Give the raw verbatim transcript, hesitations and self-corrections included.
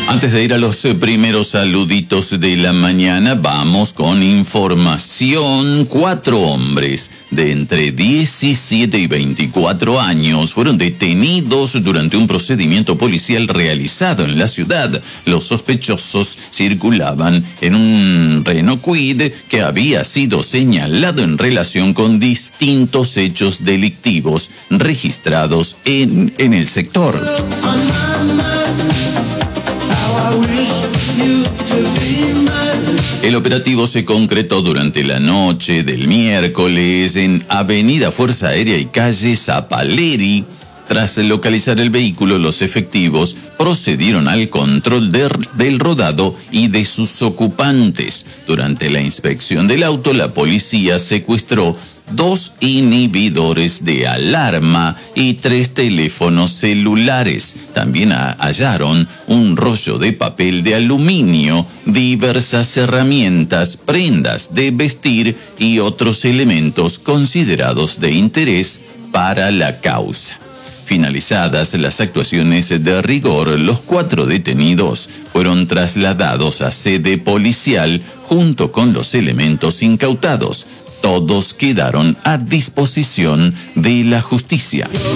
Antes de ir a los primeros saluditos de la mañana, vamos con información. Cuatro hombres de entre diecisiete y veinticuatro años fueron detenidos durante un procedimiento policial realizado en la ciudad. Los sospechosos circulaban en un Renault Kwid que había sido señalado en relación con distintos hechos delictivos registrados en, en el sector. El operativo se concretó durante la noche del miércoles en Avenida Fuerza Aérea y calle Zapaleri. Tras localizar el vehículo, los efectivos procedieron al control de, del rodado y de sus ocupantes. Durante la inspección del auto, la policía secuestró dos inhibidores de alarma y tres teléfonos celulares. También hallaron un rollo de papel de aluminio, diversas herramientas, prendas de vestir y otros elementos considerados de interés para la causa. Finalizadas las actuaciones de rigor, los cuatro detenidos fueron trasladados a sede policial junto con los elementos incautados. Todos quedaron a disposición de la justicia.